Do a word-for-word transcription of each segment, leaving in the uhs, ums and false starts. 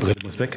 Brille muss weg.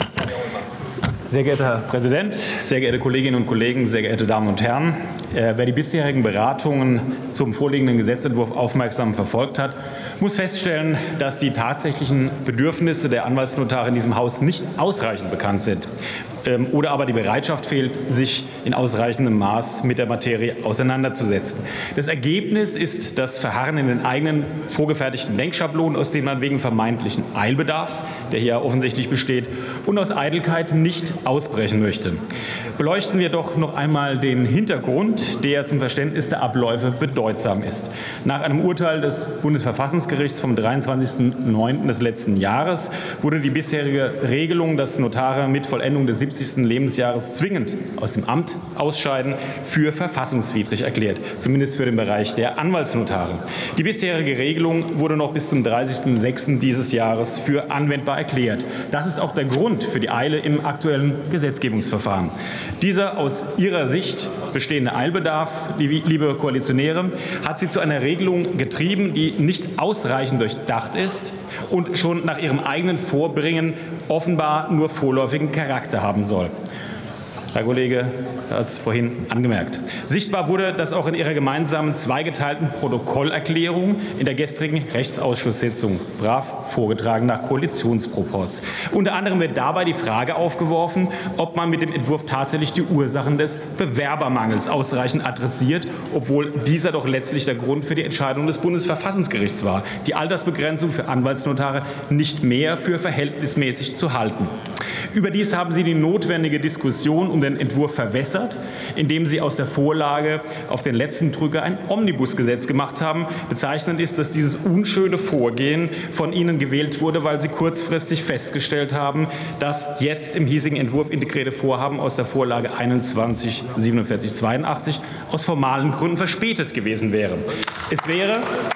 Sehr geehrter Herr Präsident, sehr geehrte Kolleginnen und Kollegen, sehr geehrte Damen und Herren! Wer die bisherigen Beratungen zum vorliegenden Gesetzentwurf aufmerksam verfolgt hat, muss feststellen, dass die tatsächlichen Bedürfnisse der Anwaltsnotare in diesem Haus nicht ausreichend bekannt sind oder aber die Bereitschaft fehlt, sich in ausreichendem Maß mit der Materie auseinanderzusetzen. Das Ergebnis ist das Verharren in den eigenen vorgefertigten Denkschablonen, aus denen man wegen vermeintlichen Eilbedarfs, der hier offensichtlich besteht, und aus Eitelkeit nicht ausbrechen möchte. Beleuchten wir doch noch einmal den Hintergrund, der zum Verständnis der Abläufe bedeutsam ist. Nach einem Urteil des Bundesverfassungsgerichts vom dreiundzwanzigsten neunten des letzten Jahres wurde die bisherige Regelung, dass Notare mit Vollendung des siebzigsten Lebensjahres zwingend aus dem Amt ausscheiden, für verfassungswidrig erklärt, zumindest für den Bereich der Anwaltsnotare. Die bisherige Regelung wurde noch bis zum dreißigsten sechsten dieses Jahres für anwendbar erklärt. Das ist auch der Grund für die Eile im aktuellen Gesetzgebungsverfahren. Dieser aus Ihrer Sicht bestehende Eilbedarf, liebe Koalitionäre, hat Sie zu einer Regelung getrieben, die nicht ausreichend durchdacht ist und schon nach Ihrem eigenen Vorbringen offenbar nur vorläufigen Charakter haben soll. Herr Kollege hat es vorhin angemerkt. Sichtbar wurde das auch in Ihrer gemeinsamen zweigeteilten Protokollerklärung in der gestrigen Rechtsausschusssitzung, brav vorgetragen nach Koalitionsproporz. Unter anderem wird dabei die Frage aufgeworfen, ob man mit dem Entwurf tatsächlich die Ursachen des Bewerbermangels ausreichend adressiert, obwohl dieser doch letztlich der Grund für die Entscheidung des Bundesverfassungsgerichts war, die Altersbegrenzung für Anwaltsnotare nicht mehr für verhältnismäßig zu halten. Überdies haben Sie die notwendige Diskussion um den Entwurf verwässert, indem Sie aus der Vorlage auf den letzten Drücker ein Omnibusgesetz gemacht haben. Bezeichnend ist, dass dieses unschöne Vorgehen von Ihnen gewählt wurde, weil Sie kurzfristig festgestellt haben, dass jetzt im hiesigen Entwurf integrierte Vorhaben aus der Vorlage einundzwanzig siebenundvierzig zweiundachtzig aus formalen Gründen verspätet gewesen wäre. Es wäre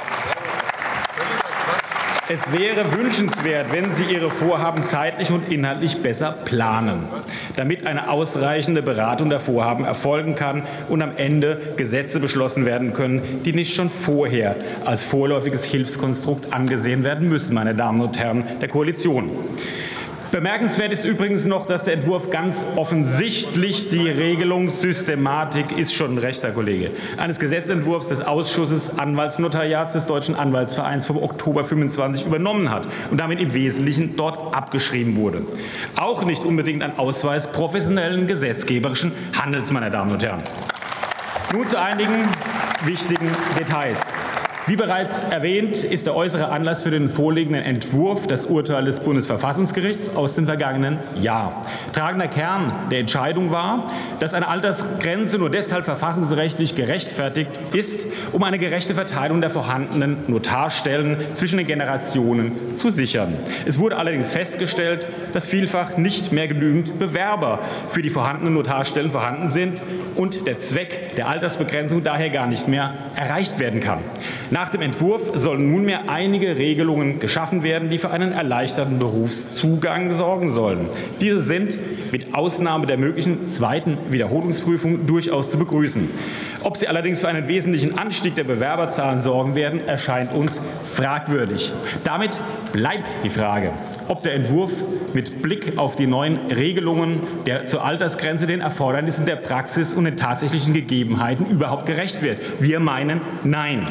Es wäre wünschenswert, wenn Sie Ihre Vorhaben zeitlich und inhaltlich besser planen, damit eine ausreichende Beratung der Vorhaben erfolgen kann und am Ende Gesetze beschlossen werden können, die nicht schon vorher als vorläufiges Hilfskonstrukt angesehen werden müssen, meine Damen und Herren der Koalition. Bemerkenswert ist übrigens noch, dass der Entwurf ganz offensichtlich die Regelungssystematik ist schon recht, Herr Kollege, eines Gesetzentwurfs des Ausschusses Anwaltsnotariats des Deutschen Anwaltsvereins vom Oktober fünfundzwanzig übernommen hat und damit im Wesentlichen dort abgeschrieben wurde. Auch nicht unbedingt ein Ausweis professionellen gesetzgeberischen Handels, meine Damen und Herren. Nun zu einigen wichtigen Details. Wie bereits erwähnt, ist der äußere Anlass für den vorliegenden Entwurf das Urteil des Bundesverfassungsgerichts aus dem vergangenen Jahr. Tragender Kern der Entscheidung war, dass eine Altersgrenze nur deshalb verfassungsrechtlich gerechtfertigt ist, um eine gerechte Verteilung der vorhandenen Notarstellen zwischen den Generationen zu sichern. Es wurde allerdings festgestellt, dass vielfach nicht mehr genügend Bewerber für die vorhandenen Notarstellen vorhanden sind und der Zweck der Altersbegrenzung daher gar nicht mehr erreicht werden kann. Nach dem Entwurf sollen nunmehr einige Regelungen geschaffen werden, die für einen erleichterten Berufszugang sorgen sollen. Diese sind mit Ausnahme der möglichen zweiten Wiederholungsprüfung durchaus zu begrüßen. Ob sie allerdings für einen wesentlichen Anstieg der Bewerberzahlen sorgen werden, erscheint uns fragwürdig. Damit bleibt die Frage, ob der Entwurf mit Blick auf die neuen Regelungen der, zur Altersgrenze den Erfordernissen der Praxis und den tatsächlichen Gegebenheiten überhaupt gerecht wird. Wir meinen nein.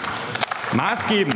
Maßgebend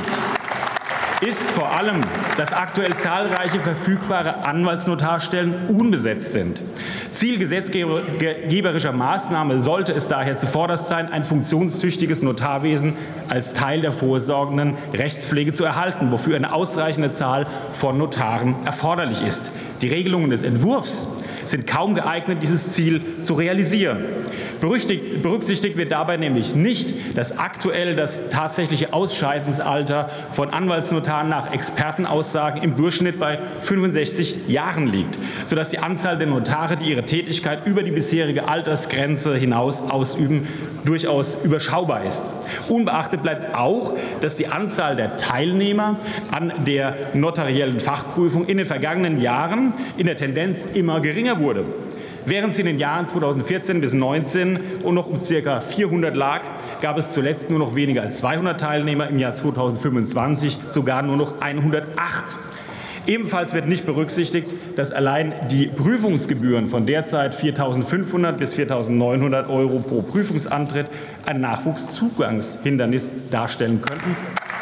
ist vor allem, dass aktuell zahlreiche verfügbare Anwaltsnotarstellen unbesetzt sind. Ziel gesetzgeberischer Maßnahme sollte es daher zuvorderst sein, ein funktionstüchtiges Notarwesen als Teil der vorsorgenden Rechtspflege zu erhalten, wofür eine ausreichende Zahl von Notaren erforderlich ist. Die Regelungen des Entwurfs sind kaum geeignet, dieses Ziel zu realisieren. Berücksichtigt wird dabei nämlich nicht, dass aktuell das tatsächliche Ausscheidensalter von Anwaltsnotaren nach Expertenaussagen im Durchschnitt bei fünfundsechzig Jahren liegt, sodass die Anzahl der Notare, die ihre Tätigkeit über die bisherige Altersgrenze hinaus ausüben, durchaus überschaubar ist. Unbeachtet bleibt auch, dass die Anzahl der Teilnehmer an der notariellen Fachprüfung in den vergangenen Jahren in der Tendenz immer geringer wurde. Während sie in den Jahren zweitausendvierzehn bis zweitausendneunzehn und noch um ca. vierhundert lag, gab es zuletzt nur noch weniger als zweihundert Teilnehmer, im Jahr zweitausendfünfundzwanzig sogar nur noch hundertacht. Ebenfalls wird nicht berücksichtigt, dass allein die Prüfungsgebühren von derzeit viertausendfünfhundert bis viertausendneunhundert Euro pro Prüfungsantritt ein Nachwuchszugangshindernis darstellen könnten,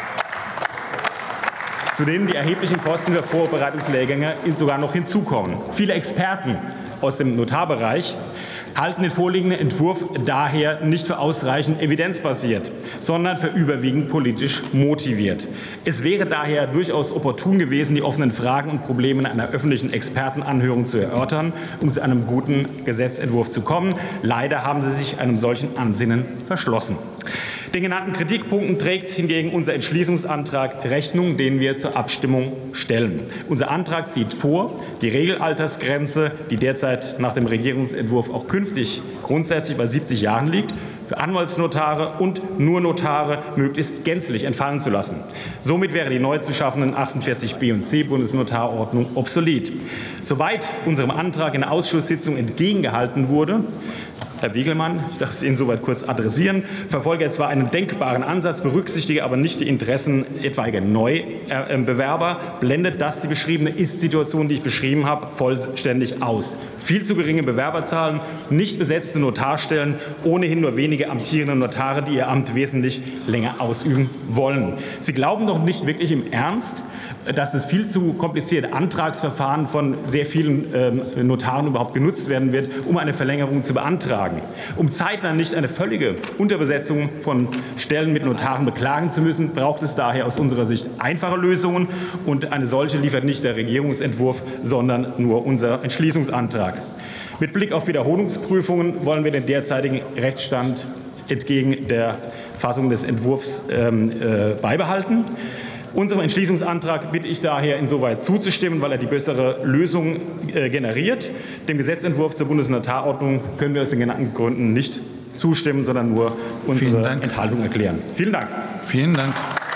zu denen die erheblichen Kosten für Vorbereitungslehrgänge sogar noch hinzukommen. Viele Experten aus dem Notarbereich halten den vorliegenden Entwurf daher nicht für ausreichend evidenzbasiert, sondern für überwiegend politisch motiviert. Es wäre daher durchaus opportun gewesen, die offenen Fragen und Probleme in einer öffentlichen Expertenanhörung zu erörtern, um zu einem guten Gesetzentwurf zu kommen. Leider haben Sie sich einem solchen Ansinnen verschlossen. Den genannten Kritikpunkten trägt hingegen unser Entschließungsantrag Rechnung, den wir zur Abstimmung stellen. Unser Antrag sieht vor, die Regelaltersgrenze, die derzeit nach dem Regierungsentwurf auch künftig grundsätzlich bei siebzig Jahren liegt, für Anwaltsnotare und nur Notare möglichst gänzlich entfallen zu lassen. Somit wäre die neu zu schaffenden achtundvierzig b und c Bundesnotarordnung obsolet. Soweit unserem Antrag in der Ausschusssitzung entgegengehalten wurde, Herr Wiegelmann, ich darf es Ihnen soweit kurz adressieren, verfolge er zwar einen denkbaren Ansatz, berücksichtige aber nicht die Interessen etwaiger Neubewerber, blendet das die beschriebene Ist-Situation, die ich beschrieben habe, vollständig aus. Viel zu geringe Bewerberzahlen, nicht besetzte Notarstellen, ohnehin nur wenige amtierende Notare, die ihr Amt wesentlich länger ausüben wollen. Sie glauben doch nicht wirklich im Ernst, dass das viel zu komplizierte Antragsverfahren von sehr vielen ähm, Notaren überhaupt genutzt werden wird, um eine Verlängerung zu beantragen. Um zeitnah nicht eine völlige Unterbesetzung von Stellen mit Notaren beklagen zu müssen, braucht es daher aus unserer Sicht einfache Lösungen. Und eine solche liefert nicht der Regierungsentwurf, sondern nur unser Entschließungsantrag. Mit Blick auf Wiederholungsprüfungen wollen wir den derzeitigen Rechtsstand entgegen der Fassung des Entwurfs ähm, äh, beibehalten. Unserem Entschließungsantrag bitte ich daher insoweit zuzustimmen, weil er die bessere Lösung äh, generiert. Dem Gesetzentwurf zur Bundesnotarordnung können wir aus den genannten Gründen nicht zustimmen, sondern nur unsere Enthaltung erklären. Vielen Dank. Vielen Dank.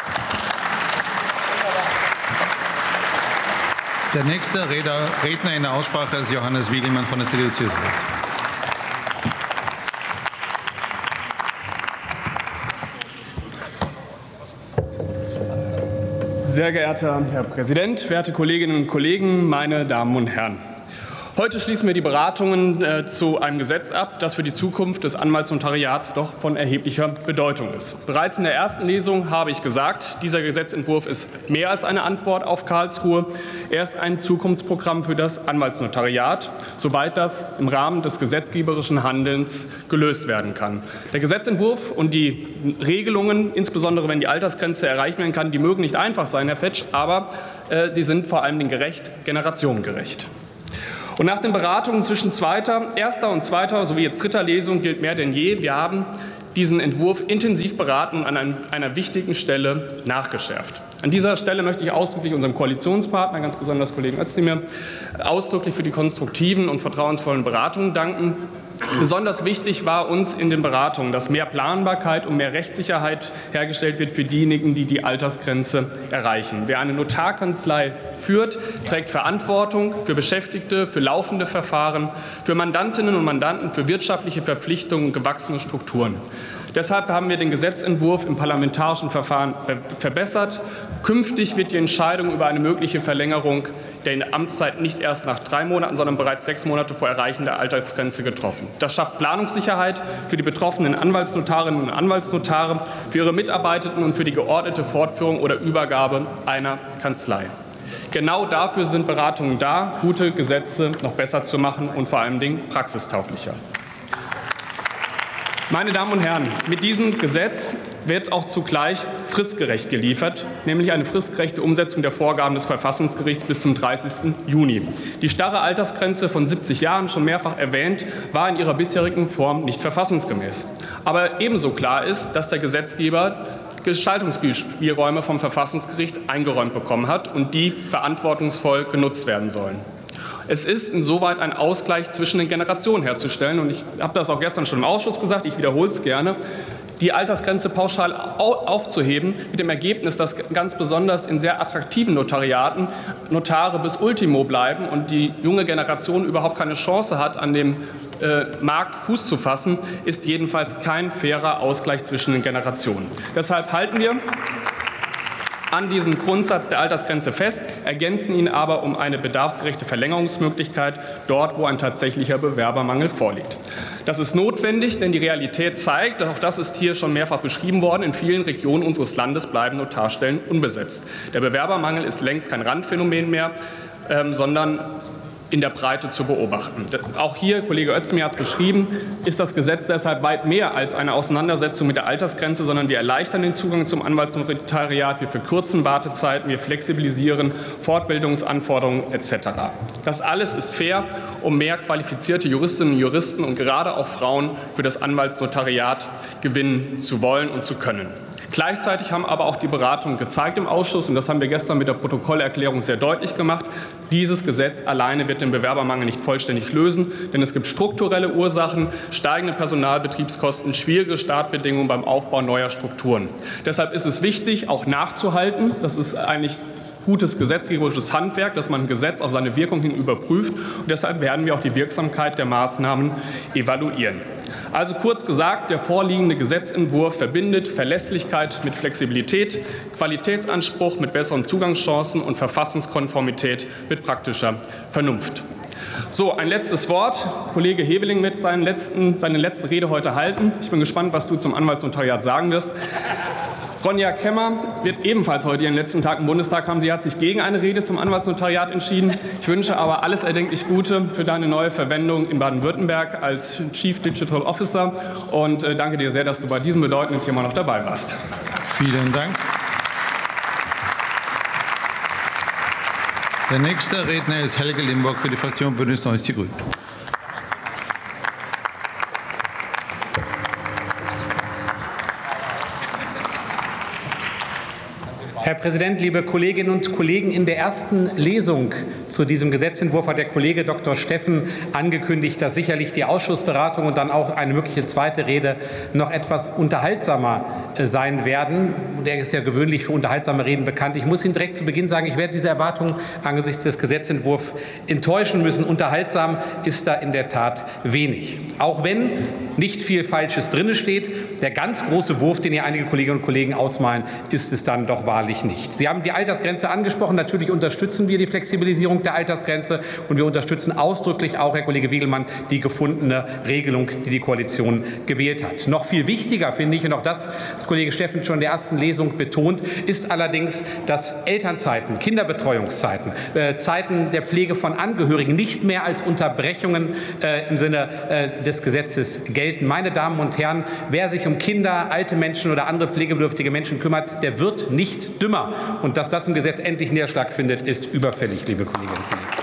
Der nächste Redner, Redner in der Aussprache ist Johannes Wiegelmann von der C D U C S U. Sehr geehrter Herr Präsident, werte Kolleginnen und Kollegen, meine Damen und Herren! Heute schließen wir die Beratungen äh, zu einem Gesetz ab, das für die Zukunft des Anwaltsnotariats doch von erheblicher Bedeutung ist. Bereits in der ersten Lesung habe ich gesagt, dieser Gesetzentwurf ist mehr als eine Antwort auf Karlsruhe. Er ist ein Zukunftsprogramm für das Anwaltsnotariat, soweit das im Rahmen des gesetzgeberischen Handelns gelöst werden kann. Der Gesetzentwurf und die Regelungen, insbesondere wenn die Altersgrenze erreicht werden kann, die mögen nicht einfach sein, Herr Fetsch, aber äh, sie sind vor allem gerecht, generationengerecht. Und nach den Beratungen zwischen zweiter, erster und zweiter sowie jetzt dritter Lesung gilt mehr denn je, wir haben diesen Entwurf intensiv beraten und an einem, einer wichtigen Stelle nachgeschärft. An dieser Stelle möchte ich ausdrücklich unserem Koalitionspartner, ganz besonders Kollegen Özdemir, ausdrücklich für die konstruktiven und vertrauensvollen Beratungen danken. Besonders wichtig war uns in den Beratungen, dass mehr Planbarkeit und mehr Rechtssicherheit hergestellt wird für diejenigen, die die Altersgrenze erreichen. Wer eine Notarkanzlei führt, trägt Verantwortung für Beschäftigte, für laufende Verfahren, für Mandantinnen und Mandanten, für wirtschaftliche Verpflichtungen und gewachsene Strukturen. Deshalb haben wir den Gesetzentwurf im parlamentarischen Verfahren verbessert. Künftig wird die Entscheidung über eine mögliche Verlängerung der Amtszeit nicht erst nach drei Monaten, sondern bereits sechs Monate vor Erreichen der Altersgrenze getroffen. Das schafft Planungssicherheit für die betroffenen Anwaltsnotarinnen und Anwaltsnotare, für ihre Mitarbeitenden und für die geordnete Fortführung oder Übergabe einer Kanzlei. Genau dafür sind Beratungen da, gute Gesetze noch besser zu machen und vor allen Dingen praxistauglicher. Meine Damen und Herren, mit diesem Gesetz wird auch zugleich fristgerecht geliefert, nämlich eine fristgerechte Umsetzung der Vorgaben des Verfassungsgerichts bis zum dreißigsten Juni. Die starre Altersgrenze von siebzig Jahren, schon mehrfach erwähnt, war in ihrer bisherigen Form nicht verfassungsgemäß. Aber ebenso klar ist, dass der Gesetzgeber Gestaltungsspielräume vom Verfassungsgericht eingeräumt bekommen hat und die verantwortungsvoll genutzt werden sollen. Es ist insoweit ein Ausgleich zwischen den Generationen herzustellen. Und ich habe das auch gestern schon im Ausschuss gesagt, ich wiederhole es gerne, die Altersgrenze pauschal aufzuheben, mit dem Ergebnis, dass ganz besonders in sehr attraktiven Notariaten Notare bis Ultimo bleiben und die junge Generation überhaupt keine Chance hat, an dem äh, Markt Fuß zu fassen, ist jedenfalls kein fairer Ausgleich zwischen den Generationen. Deshalb halten wir an diesem Grundsatz der Altersgrenze fest, ergänzen ihn aber um eine bedarfsgerechte Verlängerungsmöglichkeit dort, wo ein tatsächlicher Bewerbermangel vorliegt. Das ist notwendig, denn die Realität zeigt, auch das ist hier schon mehrfach beschrieben worden, in vielen Regionen unseres Landes bleiben Notarstellen unbesetzt. Der Bewerbermangel ist längst kein Randphänomen mehr, ähm, sondern in der Breite zu beobachten. Auch hier, Kollege Özdemir hat es beschrieben, ist das Gesetz deshalb weit mehr als eine Auseinandersetzung mit der Altersgrenze, sondern wir erleichtern den Zugang zum Anwaltsnotariat, wir verkürzen Wartezeiten, wir flexibilisieren Fortbildungsanforderungen et cetera. Das alles ist fair, um mehr qualifizierte Juristinnen und Juristen und gerade auch Frauen für das Anwaltsnotariat gewinnen zu wollen und zu können. Gleichzeitig haben aber auch die Beratungen gezeigt im Ausschuss, und das haben wir gestern mit der Protokollerklärung sehr deutlich gemacht, dieses Gesetz alleine wird den Bewerbermangel nicht vollständig lösen, denn es gibt strukturelle Ursachen, steigende Personalbetriebskosten, schwierige Startbedingungen beim Aufbau neuer Strukturen. Deshalb ist es wichtig, auch nachzuhalten. Das ist eigentlich gutes gesetzgeberisches Handwerk, dass man ein Gesetz auf seine Wirkung hin überprüft. Und deshalb werden wir auch die Wirksamkeit der Maßnahmen evaluieren. Also kurz gesagt, der vorliegende Gesetzentwurf verbindet Verlässlichkeit mit Flexibilität, Qualitätsanspruch mit besseren Zugangschancen und Verfassungskonformität mit praktischer Vernunft. So, ein letztes Wort. Kollege Heveling wird seinen letzten, seine letzte Rede heute halten. Ich bin gespannt, was du zum Anwaltsnotariat sagen wirst. Ronja Kemmer wird ebenfalls heute ihren letzten Tag im Bundestag haben. Sie hat sich gegen eine Rede zum Anwaltsnotariat entschieden. Ich wünsche aber alles erdenklich Gute für deine neue Verwendung in Baden-Württemberg als Chief Digital Officer und danke dir sehr, dass du bei diesem bedeutenden Thema noch dabei warst. Vielen Dank. Der nächste Redner ist Helge Limburg für die Fraktion Bündnis neunzig Die Grünen. Herr Präsident, liebe Kolleginnen und Kollegen! In der ersten Lesung zu diesem Gesetzentwurf hat der Kollege Doktor Steffen angekündigt, dass sicherlich die Ausschussberatung und dann auch eine mögliche zweite Rede noch etwas unterhaltsamer sein werden. Der ist ja gewöhnlich für unterhaltsame Reden bekannt. Ich muss Ihnen direkt zu Beginn sagen, ich werde diese Erwartungen angesichts des Gesetzentwurfs enttäuschen müssen. Unterhaltsam ist da in der Tat wenig. Auch wenn nicht viel Falsches drin steht, der ganz große Wurf, den hier einige Kolleginnen und Kollegen ausmalen, ist es dann doch wahrlich nicht. Sie haben die Altersgrenze angesprochen. Natürlich unterstützen wir die Flexibilisierung der Altersgrenze und wir unterstützen ausdrücklich auch, Herr Kollege Wiegelmann, die gefundene Regelung, die die Koalition gewählt hat. Noch viel wichtiger finde ich, und auch das hat Kollege Steffen schon in der ersten Lesung betont, ist allerdings, dass Elternzeiten, Kinderbetreuungszeiten, äh, Zeiten der Pflege von Angehörigen nicht mehr als Unterbrechungen äh, im Sinne äh, des Gesetzes gelten. Meine Damen und Herren, wer sich um Kinder, alte Menschen oder andere pflegebedürftige Menschen kümmert, der wird nicht dümmer. Und dass das im Gesetz endlich Niederschlag findet, ist überfällig, liebe Kolleginnen und Kollegen.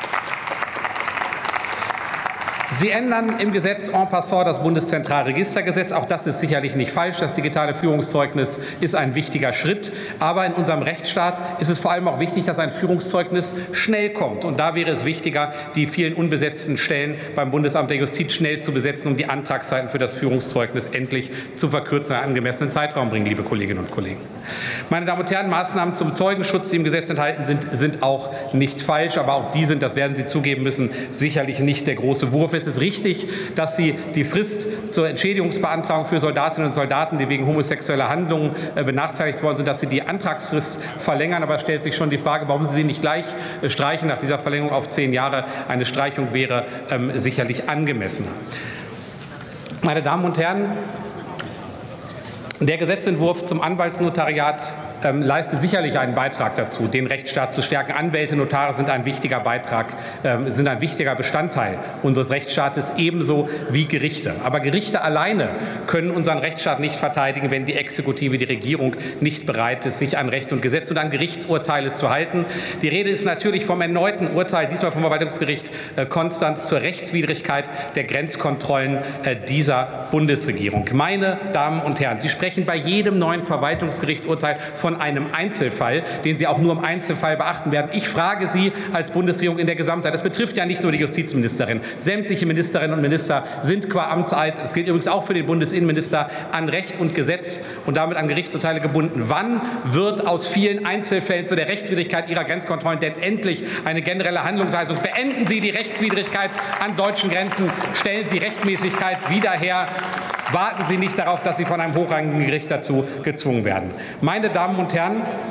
Sie ändern im Gesetz en passant das Bundeszentralregistergesetz. Auch das ist sicherlich nicht falsch. Das digitale Führungszeugnis ist ein wichtiger Schritt. Aber in unserem Rechtsstaat ist es vor allem auch wichtig, dass ein Führungszeugnis schnell kommt. Und da wäre es wichtiger, die vielen unbesetzten Stellen beim Bundesamt der Justiz schnell zu besetzen, um die Antragszeiten für das Führungszeugnis endlich zu verkürzen, einen angemessenen Zeitraum bringen, liebe Kolleginnen und Kollegen. Meine Damen und Herren, Maßnahmen zum Zeugenschutz, die im Gesetz enthalten sind, sind auch nicht falsch. Aber auch die sind, das werden Sie zugeben müssen, sicherlich nicht der große Wurf. Es ist richtig, dass Sie die Frist zur Entschädigungsbeantragung für Soldatinnen und Soldaten, die wegen homosexueller Handlungen benachteiligt worden sind, dass Sie die Antragsfrist verlängern. Aber es stellt sich schon die Frage, warum Sie sie nicht gleich streichen nach dieser Verlängerung auf zehn Jahre. Eine Streichung wäre ähm, sicherlich angemessener. Meine Damen und Herren, der Gesetzentwurf zum Anwaltsnotariat ähm, leistet sicherlich einen Beitrag dazu, den Rechtsstaat zu stärken. Anwälte, Notare sind ein wichtiger Beitrag, ähm, sind ein wichtiger Bestandteil unseres Rechtsstaates, ebenso wie Gerichte. Aber Gerichte alleine können unseren Rechtsstaat nicht verteidigen, wenn die Exekutive, die Regierung nicht bereit ist, sich an Recht und Gesetz und an Gerichtsurteile zu halten. Die Rede ist natürlich vom erneuten Urteil, diesmal vom Verwaltungsgericht äh, Konstanz, zur Rechtswidrigkeit der Grenzkontrollen äh, dieser Bundesregierung. Meine Damen und Herren, Sie sprechen bei jedem neuen Verwaltungsgerichtsurteil von einem Einzelfall, den Sie auch nur im Einzelfall beachten werden. Ich frage Sie als Bundesregierung in der Gesamtheit, das betrifft ja nicht nur die Justizministerin, sämtliche Ministerinnen und Minister sind qua Amtseid, das gilt übrigens auch für den Bundesinnenminister, an Recht und Gesetz und damit an Gerichtsurteile gebunden. Wann wird aus vielen Einzelfällen zu der Rechtswidrigkeit Ihrer Grenzkontrollen denn endlich eine generelle Handlungsweisung? Beenden Sie die Rechtswidrigkeit an deutschen Grenzen, stellen Sie Rechtmäßigkeit wieder her. Warten Sie nicht darauf, dass Sie von einem hochrangigen Gericht dazu gezwungen werden. Meine Damen und Herren,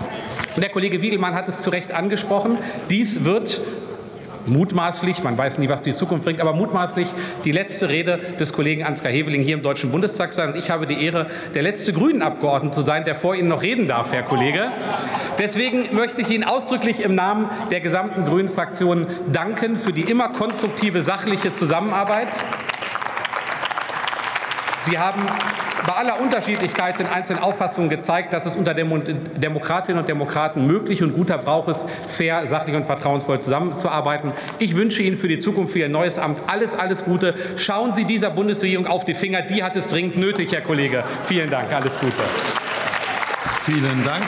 Und der Kollege Wiegelmann hat es zu Recht angesprochen. Dies wird mutmaßlich, man weiß nie, was die Zukunft bringt, aber mutmaßlich die letzte Rede des Kollegen Ansgar Heveling hier im Deutschen Bundestag sein. Und ich habe die Ehre, der letzte Grünen-Abgeordnete zu sein, der vor Ihnen noch reden darf, Herr Kollege. Deswegen möchte ich Ihnen ausdrücklich im Namen der gesamten Grünen-Fraktion danken für die immer konstruktive, sachliche Zusammenarbeit. Sie haben bei aller Unterschiedlichkeit in einzelnen Auffassungen gezeigt, dass es unter Demokratinnen und Demokraten möglich und guter Brauch ist, fair, sachlich und vertrauensvoll zusammenzuarbeiten. Ich wünsche Ihnen für die Zukunft, für Ihr neues Amt alles, alles Gute. Schauen Sie dieser Bundesregierung auf die Finger. Die hat es dringend nötig, Herr Kollege. Vielen Dank. Alles Gute. Vielen Dank.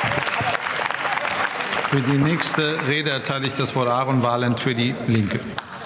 Für die nächste Rede erteile ich das Wort Aaron Wahlend für die Linke.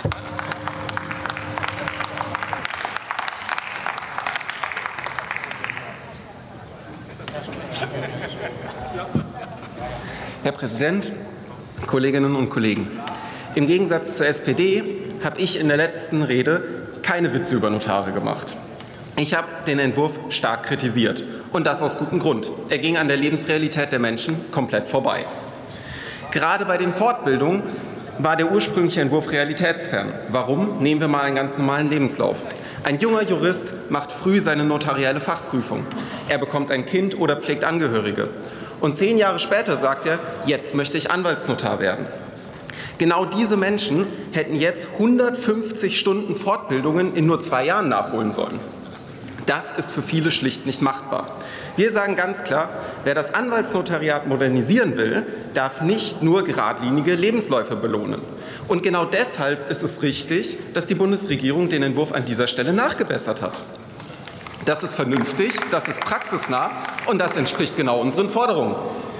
Herr Präsident, Kolleginnen und Kollegen! Im Gegensatz zur S P D habe ich in der letzten Rede keine Witze über Notare gemacht. Ich habe den Entwurf stark kritisiert, und das aus gutem Grund. Er ging an der Lebensrealität der Menschen komplett vorbei. Gerade bei den Fortbildungen war der ursprüngliche Entwurf realitätsfern. Warum? Nehmen wir mal einen ganz normalen Lebenslauf. Ein junger Jurist macht früh seine notarielle Fachprüfung. Er bekommt ein Kind oder pflegt Angehörige. Und zehn Jahre später sagt er, jetzt möchte ich Anwaltsnotar werden. Genau diese Menschen hätten jetzt hundertfünfzig Stunden Fortbildungen in nur zwei Jahren nachholen sollen. Das ist für viele schlicht nicht machbar. Wir sagen ganz klar, wer das Anwaltsnotariat modernisieren will, darf nicht nur geradlinige Lebensläufe belohnen. Und genau deshalb ist es richtig, dass die Bundesregierung den Entwurf an dieser Stelle nachgebessert hat. Das ist vernünftig, das ist praxisnah und das entspricht genau unseren Forderungen.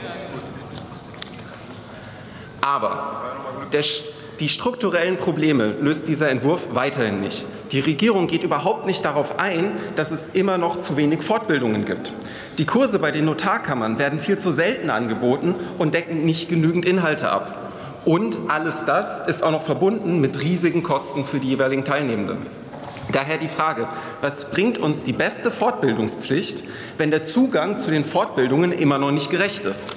Aber der, die strukturellen Probleme löst dieser Entwurf weiterhin nicht. Die Regierung geht überhaupt nicht darauf ein, dass es immer noch zu wenig Fortbildungen gibt. Die Kurse bei den Notarkammern werden viel zu selten angeboten und decken nicht genügend Inhalte ab. Und alles das ist auch noch verbunden mit riesigen Kosten für die jeweiligen Teilnehmenden. Daher die Frage, was bringt uns die beste Fortbildungspflicht, wenn der Zugang zu den Fortbildungen immer noch nicht gerecht ist?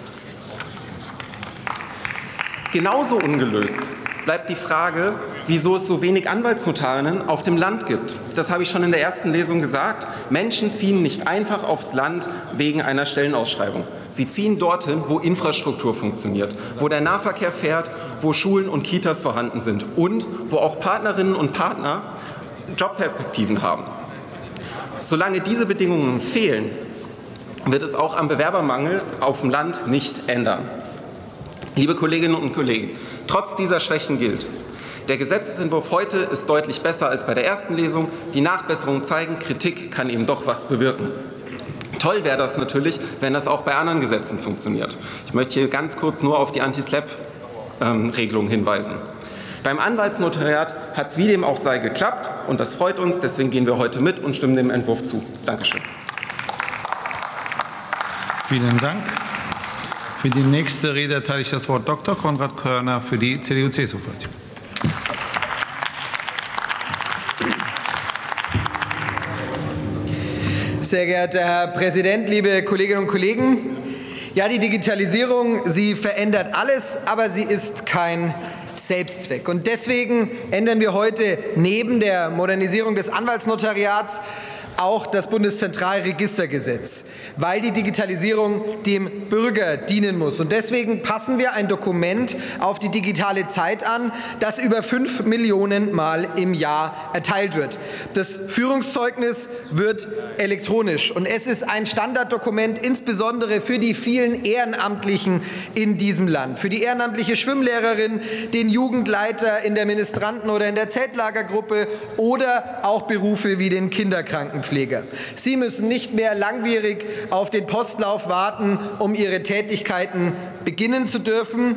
Genauso ungelöst bleibt die Frage, wieso es so wenig Anwaltsnotarinnen auf dem Land gibt. Das habe ich schon in der ersten Lesung gesagt. Menschen ziehen nicht einfach aufs Land wegen einer Stellenausschreibung. Sie ziehen dorthin, wo Infrastruktur funktioniert, wo der Nahverkehr fährt, wo Schulen und Kitas vorhanden sind und wo auch Partnerinnen und Partner Jobperspektiven haben. Solange diese Bedingungen fehlen, wird es auch am Bewerbermangel auf dem Land nicht ändern. Liebe Kolleginnen und Kollegen, trotz dieser Schwächen gilt: Der Gesetzesentwurf heute ist deutlich besser als bei der ersten Lesung. Die Nachbesserungen zeigen, Kritik kann eben doch was bewirken. Toll wäre das natürlich, wenn das auch bei anderen Gesetzen funktioniert. Ich möchte hier ganz kurz nur auf die Anti-Slap-Regelung hinweisen. Beim Anwaltsnotariat hat es wie dem auch sei geklappt, und das freut uns. Deswegen gehen wir heute mit und stimmen dem Entwurf zu. Dankeschön. Vielen Dank. Für die nächste Rede erteile ich das Wort Doktor Konrad Körner für die C D U-C S U-Fraktion. Sehr geehrter Herr Präsident, liebe Kolleginnen und Kollegen! Ja, die Digitalisierung, sie verändert alles, aber sie ist kein Selbstzweck. Und deswegen ändern wir heute neben der Modernisierung des Anwaltsnotariats auch das Bundeszentralregistergesetz, weil die Digitalisierung dem Bürger dienen muss. Und deswegen passen wir ein Dokument auf die digitale Zeit an, das über fünf Millionen Mal im Jahr erteilt wird. Das Führungszeugnis wird elektronisch, und es ist ein Standarddokument, insbesondere für die vielen Ehrenamtlichen in diesem Land, für die ehrenamtliche Schwimmlehrerin, den Jugendleiter in der Ministranten- oder in der Zeltlagergruppe oder auch Berufe wie den Kinderkrankenpfleger. Sie müssen nicht mehr langwierig auf den Postlauf warten, um ihre Tätigkeiten beginnen zu dürfen,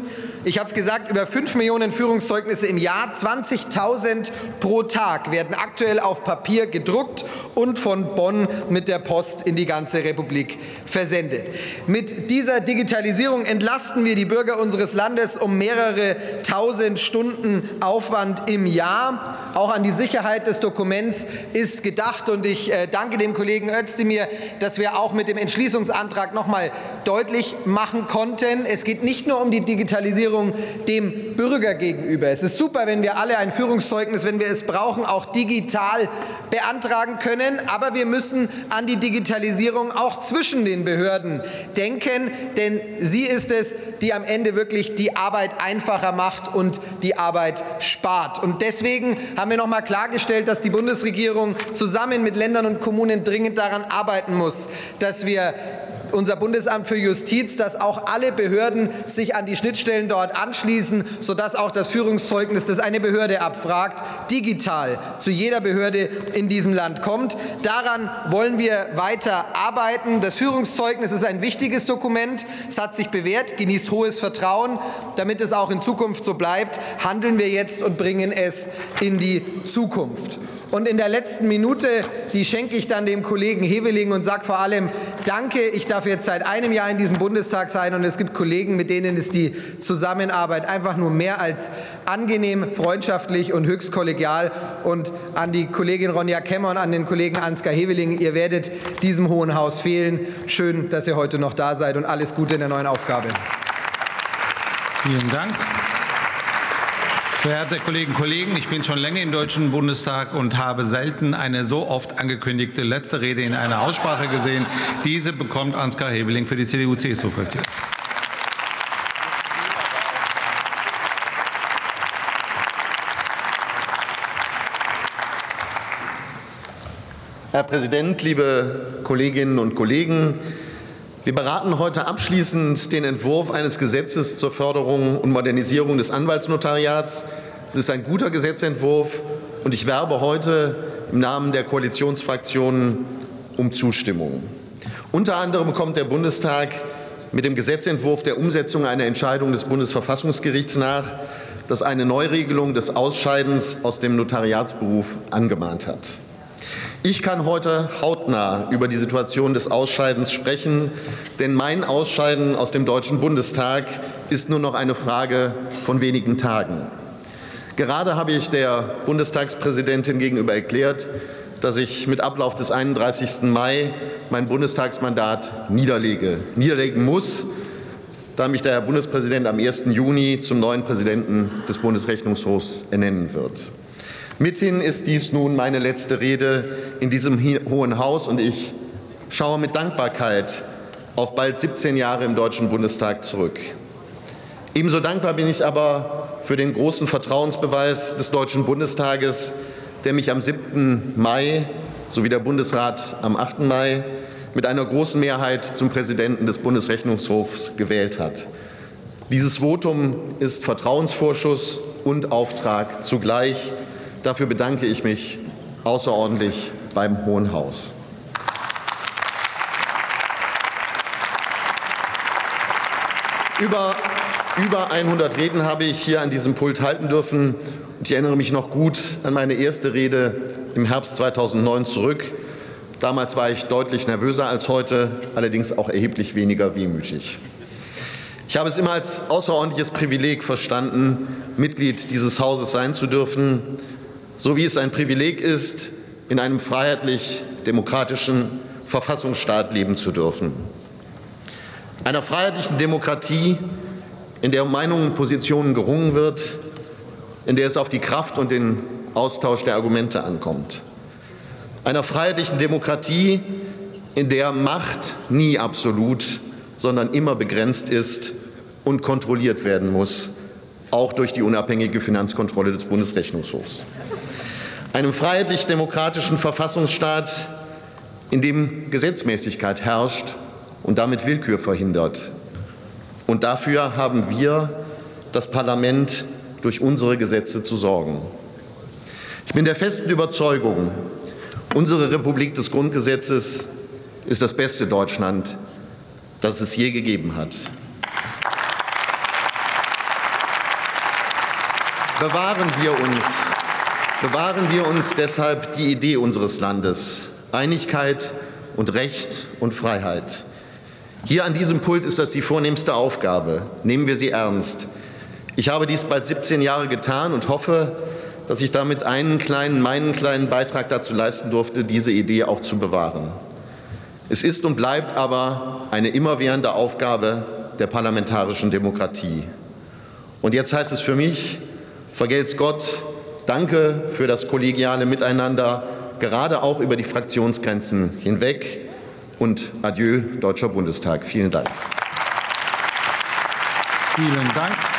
Ich habe es gesagt, über fünf Millionen Führungszeugnisse im Jahr, zwanzigtausend pro Tag werden aktuell auf Papier gedruckt und von Bonn mit der Post in die ganze Republik versendet. Mit dieser Digitalisierung entlasten wir die Bürger unseres Landes um mehrere tausend Stunden Aufwand im Jahr. Auch an die Sicherheit des Dokuments ist gedacht, und ich äh, danke dem Kollegen Özdemir, dass wir auch mit dem Entschließungsantrag noch mal deutlich machen konnten. Es geht nicht nur um die Digitalisierung dem Bürger gegenüber. Es ist super, wenn wir alle ein Führungszeugnis, wenn wir es brauchen, auch digital beantragen können. Aber wir müssen an die Digitalisierung auch zwischen den Behörden denken, denn sie ist es, die am Ende wirklich die Arbeit einfacher macht und die Arbeit spart. Und deswegen haben wir noch mal klargestellt, dass die Bundesregierung zusammen mit Ländern und Kommunen dringend daran arbeiten muss, dass wir unser Bundesamt für Justiz, dass auch alle Behörden sich an die Schnittstellen dort anschließen, sodass auch das Führungszeugnis, das eine Behörde abfragt, digital zu jeder Behörde in diesem Land kommt. Daran wollen wir weiter arbeiten. Das Führungszeugnis ist ein wichtiges Dokument. Es hat sich bewährt, genießt hohes Vertrauen. Damit es auch in Zukunft so bleibt, handeln wir jetzt und bringen es in die Zukunft. Und in der letzten Minute, die schenke ich dann dem Kollegen Heveling und sage vor allem Danke. Ich darf jetzt seit einem Jahr in diesem Bundestag sein, und es gibt Kollegen, mit denen ist die Zusammenarbeit einfach nur mehr als angenehm, freundschaftlich und höchst kollegial. Und an die Kollegin Ronja Kemmer und an den Kollegen Ansgar Heveling, ihr werdet diesem Hohen Haus fehlen. Schön, dass ihr heute noch da seid, und alles Gute in der neuen Aufgabe. Vielen Dank. Verehrte Kolleginnen und Kollegen, ich bin schon länger im Deutschen Bundestag und habe selten eine so oft angekündigte letzte Rede in einer Aussprache gesehen. Diese bekommt Ansgar Heveling für die C D U C S U-Fraktion. Herr Präsident, liebe Kolleginnen und Kollegen! Wir beraten heute abschließend den Entwurf eines Gesetzes zur Förderung und Modernisierung des Anwaltsnotariats. Es ist ein guter Gesetzentwurf, und ich werbe heute im Namen der Koalitionsfraktionen um Zustimmung. Unter anderem kommt der Bundestag mit dem Gesetzentwurf der Umsetzung einer Entscheidung des Bundesverfassungsgerichts nach, das eine Neuregelung des Ausscheidens aus dem Notariatsberuf angemahnt hat. Ich kann heute hautnah über die Situation des Ausscheidens sprechen, denn mein Ausscheiden aus dem Deutschen Bundestag ist nur noch eine Frage von wenigen Tagen. Gerade habe ich der Bundestagspräsidentin gegenüber erklärt, dass ich mit Ablauf des einunddreißigsten Mai mein Bundestagsmandat niederlege, niederlegen muss, da mich der Herr Bundespräsident am ersten Juni zum neuen Präsidenten des Bundesrechnungshofs ernennen wird. Mithin ist dies nun meine letzte Rede in diesem Hohen Haus, und ich schaue mit Dankbarkeit auf bald siebzehn Jahre im Deutschen Bundestag zurück. Ebenso dankbar bin ich aber für den großen Vertrauensbeweis des Deutschen Bundestages, der mich am siebten Mai sowie der Bundesrat am achten Mai mit einer großen Mehrheit zum Präsidenten des Bundesrechnungshofs gewählt hat. Dieses Votum ist Vertrauensvorschuss und Auftrag zugleich. Dafür bedanke ich mich außerordentlich beim Hohen Haus. Über, über hundert Reden habe ich hier an diesem Pult halten dürfen. Und ich erinnere mich noch gut an meine erste Rede im Herbst zweitausendneun zurück. Damals war ich deutlich nervöser als heute, allerdings auch erheblich weniger wehmütig. Ich habe es immer als außerordentliches Privileg verstanden, Mitglied dieses Hauses sein zu dürfen, so wie es ein Privileg ist, in einem freiheitlich-demokratischen Verfassungsstaat leben zu dürfen. Einer freiheitlichen Demokratie, in der um Meinungen und Positionen gerungen wird, in der es auf die Kraft und den Austausch der Argumente ankommt. Einer freiheitlichen Demokratie, in der Macht nie absolut, sondern immer begrenzt ist und kontrolliert werden muss, auch durch die unabhängige Finanzkontrolle des Bundesrechnungshofs. Einem freiheitlich-demokratischen Verfassungsstaat, in dem Gesetzmäßigkeit herrscht und damit Willkür verhindert. Und dafür haben wir, das Parlament, durch unsere Gesetze zu sorgen. Ich bin der festen Überzeugung, unsere Republik des Grundgesetzes ist das beste Deutschland, das es je gegeben hat. bewahren wir uns, bewahren wir uns deshalb die Idee unseres Landes: Einigkeit und Recht und Freiheit. Hier an diesem Pult ist das die vornehmste Aufgabe. Nehmen wir sie ernst. Ich habe dies bald siebzehn Jahre getan und hoffe, dass ich damit einen kleinen, meinen kleinen Beitrag dazu leisten durfte, diese Idee auch zu bewahren. Es ist und bleibt aber eine immerwährende Aufgabe der parlamentarischen Demokratie. Und jetzt heißt es für mich: Vergelt's Gott, danke für das kollegiale Miteinander, gerade auch über die Fraktionsgrenzen hinweg, und adieu, Deutscher Bundestag. Vielen Dank. Vielen Dank.